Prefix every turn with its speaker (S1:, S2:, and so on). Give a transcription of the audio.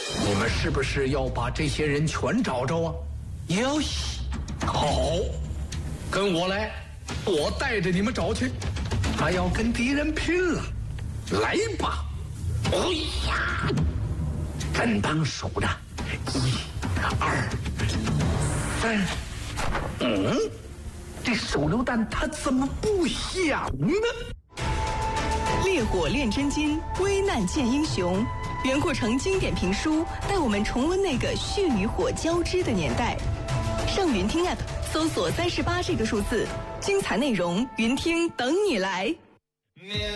S1: 你们是不是要把这些人全找着啊？哟西，好，跟我来，我带着你们找去。他要跟敌人拼了，来吧！哎呀，跟当数着，1、2、3，这手榴弹它怎么不响呢？
S2: 烈火炼真金，危难见英雄。袁阔成经典评书带我们重温那个血与火交织的年代。上云听 App 搜索38这个数字，精彩内容云听等你来。